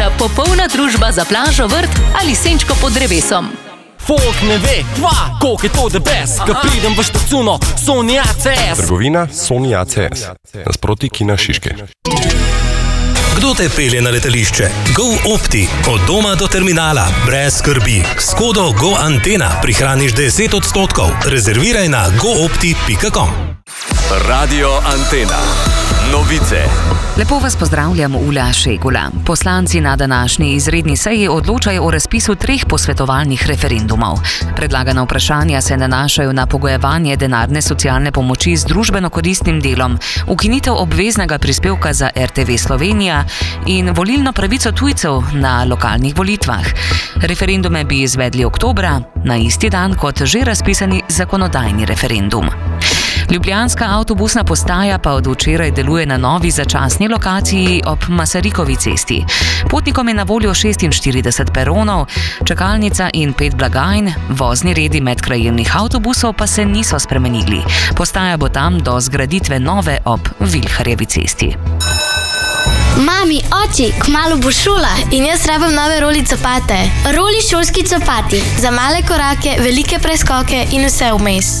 vaša popolna družba za plažo, vrt ali senčko pod drevesom. Folk ne ve, koliko je to the best, ko pridem v štacuno Sony ACS. Trgovina Sony ACS, nasproti Kina Šiške. Kdo te pelje na letališče? GoOpti. Od doma do terminala. Brez skrbi. S kodo GoAntena prihraniš 10%. Rezerviraj na goopti.com. Radio Antena. Novice. Lepo vas pozdravljam, Ula Šegula. Poslanci na današnji izredni seji odločajo o razpisu 3 posvetovalnih referendumov. Predlagana vprašanja se nanašajo na pogojevanje denarne socialne pomoči z družbeno koristnim delom, ukinitev obveznega prispevka za RTV Slovenija in volilno pravico tujcev na lokalnih volitvah. Referendume bi izvedli oktobra, na isti dan kot že razpisani zakonodajni referendum. Ljubljanska avtobusna postaja pa od včeraj deluje na novi začasni lokaciji ob Masarikovi cesti. Potnikom je na voljo 46 peronov, čakalnica in 5 blagajn, vozni redi medkrajevnih avtobusov pa se niso spremenili. Postaja bo tam do zgraditve nove ob Vilharjevi cesti. Mami, oči, kmalu bo šola in jaz rabim nove roli copate. Roli šolski copati, za male korake, velike preskoke in vse vmes.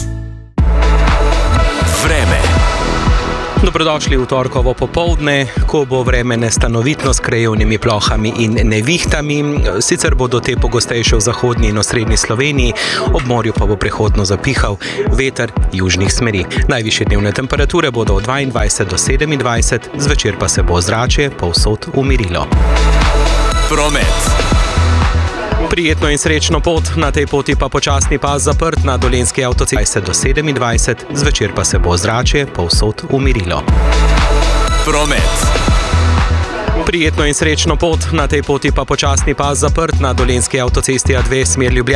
Vreme. Dobrodošli v torkovo popoldne, ko bo vreme nestanovitno s krajevnimi plohami in nevihtami. Sicer bodo te pogostejše v zahodni in osrednji Sloveniji, ob morju pa bo prehodno zapihal veter južnih smeri. Najvišje dnevne temperature bodo od 22 do 27, zvečer pa se bo ozračje povsod umirilo. Promet. Prijetno in srečno pot, na tej poti pa počasni pas zaprt na Dolenjski avtocesti 20 do 27, zvečer pa se bo ozračje povsod umirilo. Promet. Prijetno in srečno pot, na tej poti pa počasni pas zaprt na Dolenjski avtocesti A2 smer Ljubljana.